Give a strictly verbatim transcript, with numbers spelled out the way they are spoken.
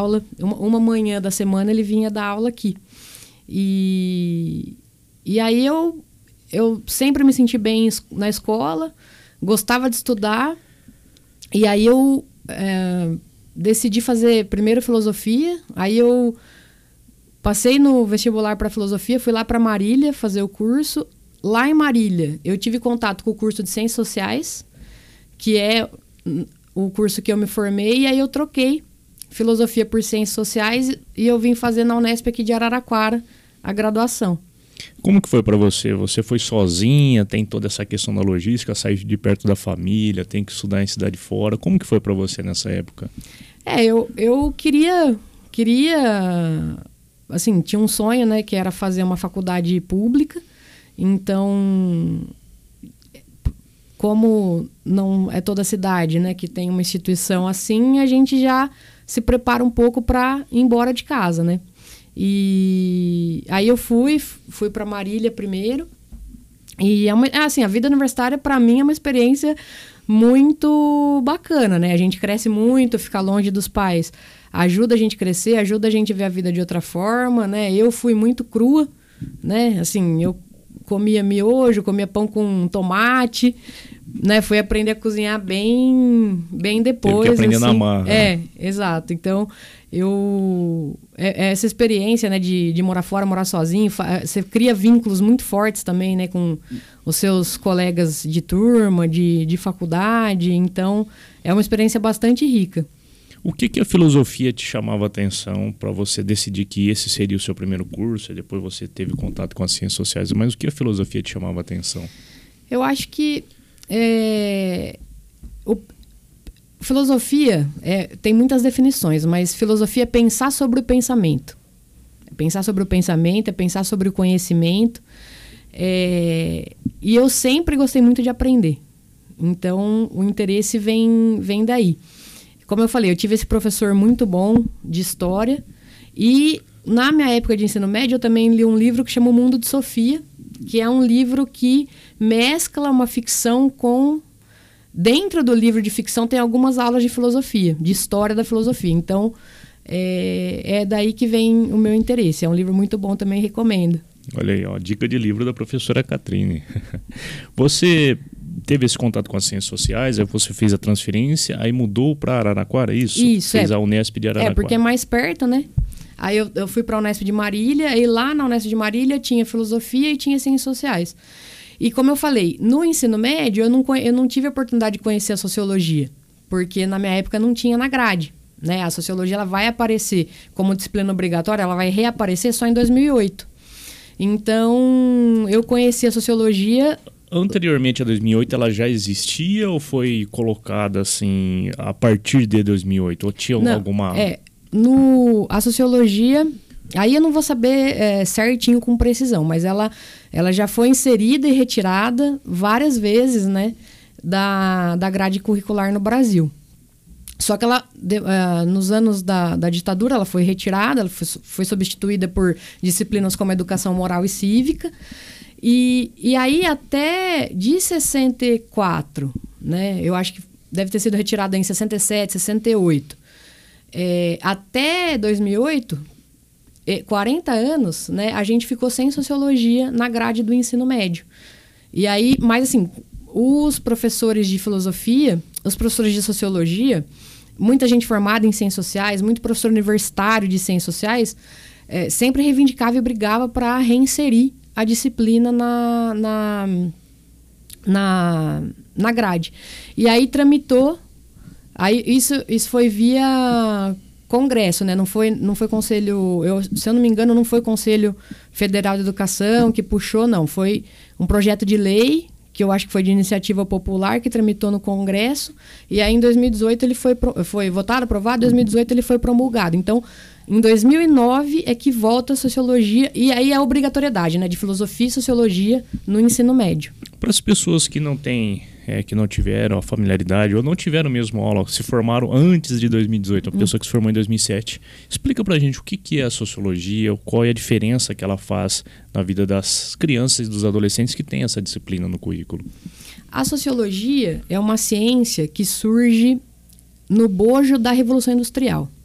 aula, uma, uma manhã da semana ele vinha dar aula aqui. E, e aí eu, eu sempre me senti bem na escola, gostava de estudar, e aí eu é, decidi fazer primeiro filosofia, aí eu passei no vestibular para filosofia, fui lá para Marília fazer o curso. Lá em Marília, eu tive contato com o curso de Ciências Sociais, que é o curso que eu me formei, e aí eu troquei filosofia por Ciências Sociais e eu vim fazer na Unesp aqui de Araraquara a graduação. Como que foi para você? Você foi sozinha, tem toda essa questão da logística, sair de perto da família, tem que estudar em cidade fora. Como que foi para você nessa época? É, eu, eu queria, queria, assim, tinha um sonho, né, que era fazer uma faculdade pública. Então, como não é toda cidade, né, que tem uma instituição assim, a gente já se prepara um pouco para ir embora de casa, né? E aí eu fui, fui para Marília primeiro. E é uma, assim, a vida universitária para mim é uma experiência muito bacana, né? A gente cresce muito, ficar longe dos pais ajuda a gente a crescer, ajuda a gente a ver a vida de outra forma, né? Eu fui muito crua, né? Assim, eu comia miojo, comia pão com tomate, né? Fui aprender a cozinhar bem, bem depois. Teve que aprender assim. na marra. É, exato. Então, eu... É, é essa experiência, né, de, de morar fora, morar sozinho, você cria vínculos muito fortes também, né, com os seus colegas de turma, de, de faculdade. Então, é uma experiência bastante rica. O que, que a filosofia te chamava a atenção para você decidir que esse seria o seu primeiro curso e depois você teve contato com as ciências sociais? Mas o que a filosofia te chamava a atenção? Eu acho que é, o, filosofia é, tem muitas definições, mas filosofia é pensar sobre o pensamento. É pensar sobre o pensamento, é pensar sobre o conhecimento. É, e eu sempre gostei muito de aprender. Então, o interesse vem, vem daí. Como eu falei, eu tive esse professor muito bom de história e na minha época de ensino médio eu também li um livro que chama O Mundo de Sofia, que é um livro que mescla uma ficção com... Dentro do livro de ficção tem algumas aulas de filosofia, de história da filosofia. Então, é, é daí que vem o meu interesse. É um livro muito bom, também recomendo. Olha aí, ó, dica de livro da professora Catrine. Você... teve esse contato com as ciências sociais, aí você fez a transferência, aí mudou para Araraquara, isso? Isso, Fez é. a Unesp de Araraquara. É, porque é mais perto, né? Aí eu, eu fui para a Unesp de Marília, e lá na Unesp de Marília tinha filosofia e tinha ciências sociais. E como eu falei, no ensino médio eu não, eu não tive a oportunidade de conhecer a sociologia, porque na minha época não tinha na grade, né? A sociologia ela vai aparecer como disciplina obrigatória, ela vai reaparecer só em dois mil e oito. Então, eu conheci a sociologia... Anteriormente a dois mil e oito, ela já existia ou foi colocada assim a partir de dois mil e oito? Ou tinha não, alguma... É, no, a sociologia, aí eu não vou saber é, certinho com precisão, mas ela, ela já foi inserida e retirada várias vezes, né, da, da grade curricular no Brasil. Só que ela, de, uh, nos anos da, da ditadura, ela foi retirada, ela foi, foi substituída por disciplinas como educação moral e cívica. E, e aí até de sessenta e quatro, né, eu acho que deve ter sido retirada em sessenta e sete, sessenta e oito, é, até dois mil e oito, quarenta anos, né, a gente ficou sem sociologia na grade do ensino médio. E aí, mas assim, os professores de filosofia, os professores de sociologia, muita gente formada em ciências sociais, muito professor universitário de ciências sociais, é, sempre reivindicava e brigava para reinserir a disciplina na, na, na, na grade. E aí tramitou, aí isso, isso foi via Congresso, né? Não foi, não foi Conselho, eu, se eu não me engano, não foi Conselho Federal de Educação que puxou, não. Foi um projeto de lei, que eu acho que foi de iniciativa popular, que tramitou no Congresso, e aí em dois mil e dezoito ele foi, foi votado, aprovado, em dois mil e dezoito ele foi promulgado. Então, em dois mil e nove é que volta a sociologia, e aí é a obrigatoriedade, né, de filosofia e sociologia no ensino médio. Para as pessoas que não têm, é, que não tiveram a familiaridade, ou não tiveram mesmo aula, se formaram antes de dois mil e dezoito, uma hum. pessoa que se formou em dois mil e sete, explica para a gente o que, que é a sociologia, qual é a diferença que ela faz na vida das crianças e dos adolescentes que têm essa disciplina no currículo. A sociologia é uma ciência que surge no bojo da Revolução Industrial.